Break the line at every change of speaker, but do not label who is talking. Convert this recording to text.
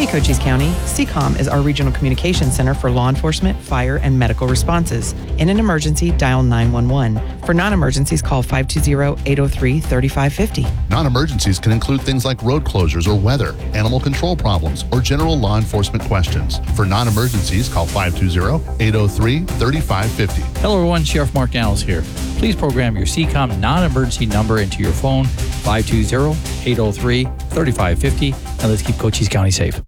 Hey, Cochise County, CCOM is our regional communication center for law enforcement, fire, and medical responses. In an emergency, dial 911. For non-emergencies, call 520-803-3550.
Non-emergencies can include things like road closures or weather, animal control problems, or general law enforcement questions. For non-emergencies, call 520-803-3550.
Hello everyone, Sheriff Mark Daniels here. Please program your CCOM non-emergency number into your phone, 520-803-3550, and let's keep Cochise County safe.